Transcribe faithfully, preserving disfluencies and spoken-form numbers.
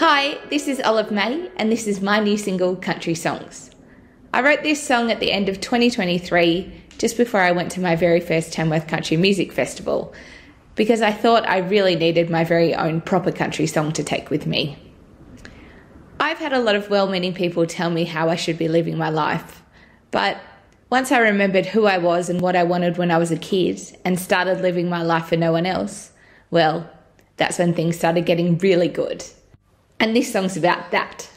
Hi, this is Olive May, and this is my new single, Country Songs. I wrote this song at the end of twenty twenty-three, just before I went to my very first Tamworth Country Music Festival, because I thought I really needed my very own proper country song to take with me. I've had a lot of well-meaning people tell me how I should be living my life, but once I remembered who I was and what I wanted when I was a kid and started living my life for no one else, well, that's when things started getting really good. And this song's about that.